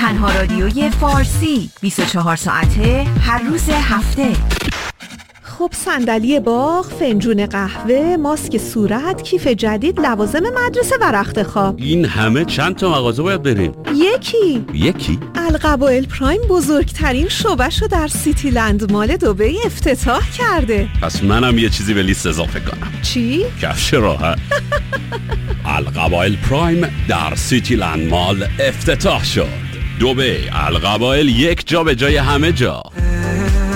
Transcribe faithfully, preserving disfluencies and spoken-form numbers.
تنها رادیوی فارسی بیست و چهار ساعته هر روز هفته. خب صندلی باغ، فنجون قهوه، ماسک صورت، کیف جدید، لوازم مدرسه و رخت خواب. این همه چند تا مغازه باید بریم؟ یکی یکی؟ القبائل پرایم بزرگترین شعبه‌شو در سیتی لند مال دبی افتتاح کرده. پس منم یه چیزی به لیست اضافه کنم. چی؟ کفش راحت. القبائل پرایم در سیتی لند مال افتتاح شد. دبی، القبائل، یک جا به جای همه جا.